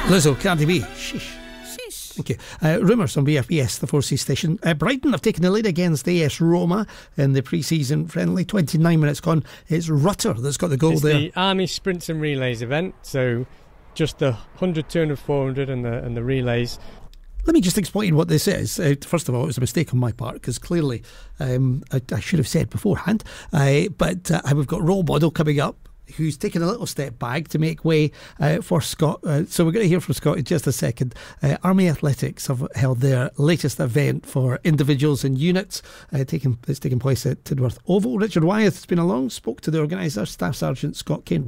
Lizzo, Cardi B. Sheesh. Thank you. Rumours on BFBS, the 4C station. Brighton have taken the lead against AS Roma in the pre-season friendly. 29 minutes gone. It's Rutter that's got the goal there. It's the Army Sprints and Relays event, so just the 100, 200, 400 and the relays. Let me just explain what this is. First of all, it was a mistake on my part because clearly I should have said beforehand. But we've got role model coming up, who's taken a little step back to make way for Scott. So we're going to hear from Scott in just a second. Army Athletics have held their latest event for individuals and units. It's taking place at Tidworth Oval. Richard Wyeth has been along, spoke to the organiser, Staff Sergeant Scott Kane,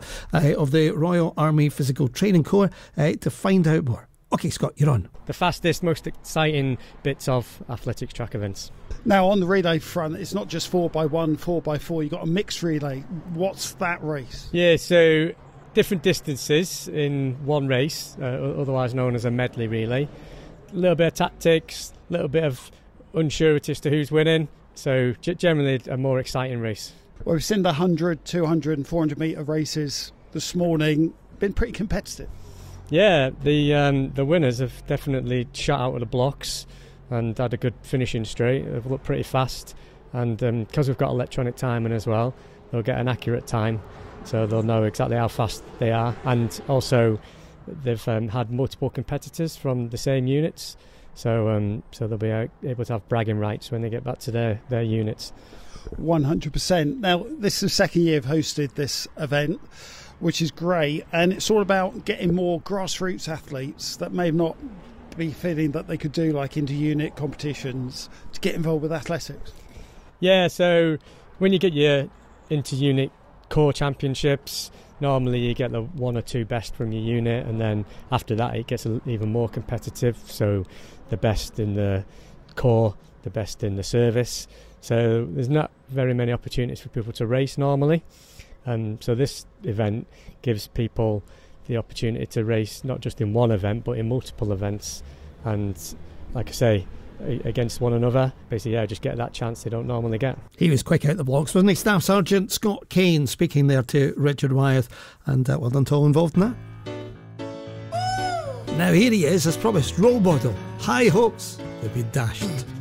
of the Royal Army Physical Training Corps to find out more. OK, Scott, you're on. The fastest, most exciting bits of athletics track events. Now, on the relay front, it's not just 4x1, 4x4. You've got a mixed relay. What's that race? Yeah, so different distances in one race, otherwise known as a medley relay. A little bit of tactics, a little bit of unsurety as to who's winning. So generally a more exciting race. Well, we've seen the 100, 200 and 400 metre races this morning. Been pretty competitive. Yeah, the winners have definitely shot out of the blocks and had a good finishing straight. They've looked pretty fast, and because we've got electronic timing as well, they'll get an accurate time, so they'll know exactly how fast they are. And also, they've had multiple competitors from the same units, so they'll be able to have bragging rights when they get back to their units. 100%. Now, this is the second year I've hosted this event, which is great, and it's all about getting more grassroots athletes that may not be feeling that they could do like inter-unit competitions to get involved with athletics. Yeah, so when you get your inter-unit core championships, normally you get the one or two best from your unit, and then after that it gets even more competitive, so the best in the core, the best in the service. So there's not very many opportunities for people to race normally. So this event gives people the opportunity to race not just in one event but in multiple events, and like I say, against one another, basically just get that chance they don't normally get. He was quick out the blocks, wasn't he? Staff Sergeant Scott Kane speaking there to Richard Wyeth, and well done to all involved in that. Now here he is, as promised, role model. High hopes, they've been dashed.